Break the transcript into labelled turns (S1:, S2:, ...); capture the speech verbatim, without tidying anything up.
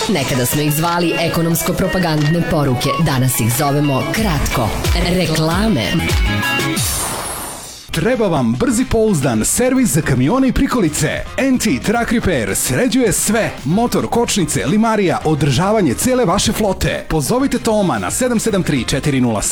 S1: Nekada smo ih zvali ekonomsko-propagandne poruke, danas ih zovemo kratko. Reklame.
S2: Treba vam brzi pouzdan servis za kamione i prikolice. en te Truck Repair sređuje sve. Motor, kočnice, limarija, održavanje cele vaše flote. Pozovite Toma na sedam sedam tri četiri nula